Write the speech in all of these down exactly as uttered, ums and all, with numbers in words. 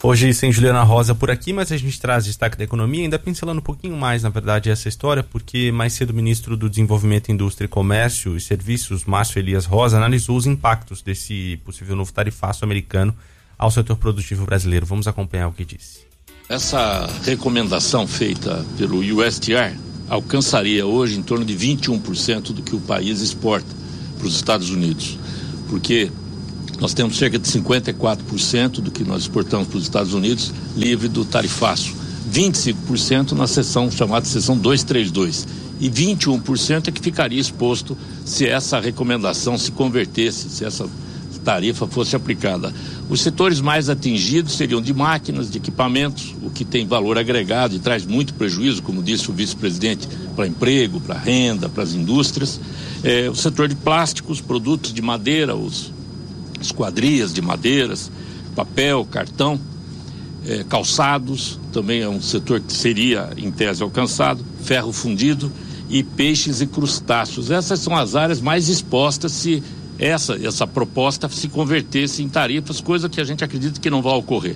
Hoje sem Juliana Rosa por aqui, mas a gente traz destaque da economia, ainda pincelando um pouquinho mais, na verdade, essa história, porque mais cedo o ministro do Desenvolvimento, Indústria, Comércio e Serviços, Márcio Elias Rosa, analisou os impactos desse possível novo tarifaço americano ao setor produtivo brasileiro. Vamos acompanhar o que disse. Essa recomendação feita pelo U S T R alcançaria hoje em torno de vinte e um por cento do que o país exporta para os Estados Unidos, porque nós temos cerca de cinquenta e quatro por cento do que nós exportamos para os Estados Unidos livre do tarifaço, vinte e cinco por cento na seção chamada seção duzentos e trinta e dois e vinte e um por cento é que ficaria exposto se essa recomendação se convertesse, se essa tarifa fosse aplicada. Os setores mais atingidos seriam de máquinas, de equipamentos, o que tem valor agregado e traz muito prejuízo, como disse o vice-presidente, para emprego, para renda, para as indústrias. É, o setor de plásticos, produtos de madeira, os esquadrias de madeiras, papel, cartão, é, calçados, também é um setor que seria, em tese, alcançado, ferro fundido e peixes e crustáceos. Essas são as áreas mais expostas se essa, essa proposta se convertesse em tarifas, coisa que a gente acredita que não vai ocorrer.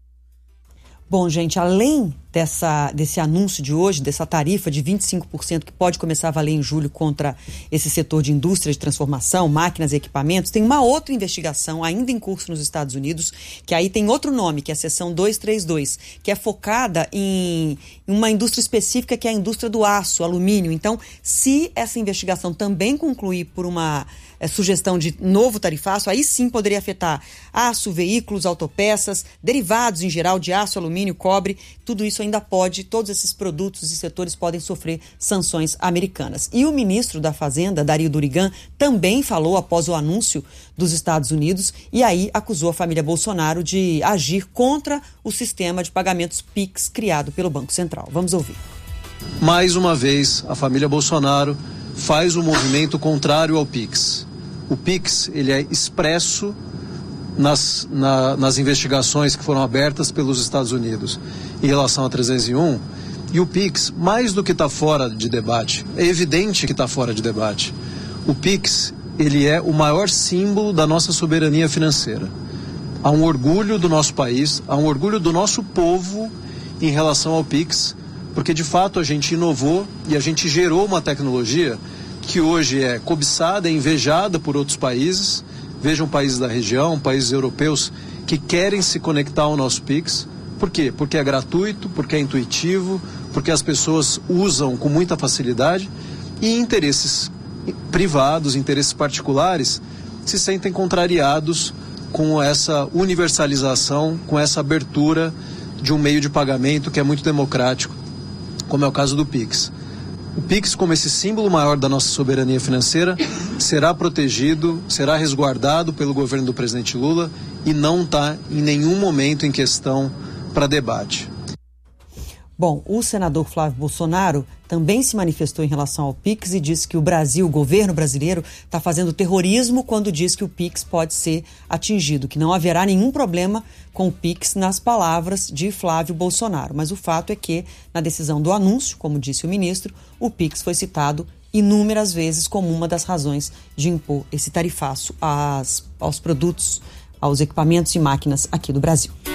Bom, gente, além dessa, desse anúncio de hoje, dessa tarifa de vinte e cinco por cento que pode começar a valer em julho contra esse setor de indústria de transformação, máquinas e equipamentos, tem uma outra investigação ainda em curso nos Estados Unidos, que aí tem outro nome, que é a seção duzentos e trinta e dois, que é focada em, em uma indústria específica, que é a indústria do aço, alumínio. Então, se essa investigação também concluir por uma é, sugestão de novo tarifaço, aí sim poderia afetar aço, veículos, autopeças, derivados em geral de aço, alumínio, cobre, tudo isso ainda pode, todos esses produtos e setores podem sofrer sanções americanas. E o ministro da Fazenda, Dario Durigan, também falou após o anúncio dos Estados Unidos e aí acusou a família Bolsonaro de agir contra o sistema de pagamentos Pix criado pelo Banco Central. Vamos ouvir. Mais uma vez, a família Bolsonaro faz um movimento contrário ao Pix. O Pix, ele é expresso Nas, na, nas investigações que foram abertas pelos Estados Unidos em relação a trezentos e um, e o Pix, mais do que está fora de debate, é evidente que está fora de debate. O Pix, ele é o maior símbolo da nossa soberania financeira. Há um orgulho do nosso país, há um orgulho do nosso povo em relação ao Pix, porque de fato a gente inovou e a gente gerou uma tecnologia que hoje é cobiçada, é invejada por outros países. Vejam países da região, países europeus que querem se conectar ao nosso Pix. Por quê? Porque é gratuito, porque é intuitivo, porque as pessoas usam com muita facilidade e interesses privados, interesses particulares se sentem contrariados com essa universalização, com essa abertura de um meio de pagamento que é muito democrático, como é o caso do Pix. O Pix, como esse símbolo maior da nossa soberania financeira, será protegido, será resguardado pelo governo do presidente Lula e não está em nenhum momento em questão para debate. Bom, o senador Flávio Bolsonaro também se manifestou em relação ao Pix e disse que o Brasil, o governo brasileiro, está fazendo terrorismo quando diz que o Pix pode ser atingido, que não haverá nenhum problema com o Pix nas palavras de Flávio Bolsonaro. Mas o fato é que, na decisão do anúncio, como disse o ministro, o Pix foi citado inúmeras vezes como uma das razões de impor esse tarifaço às, aos produtos, aos equipamentos e máquinas aqui do Brasil.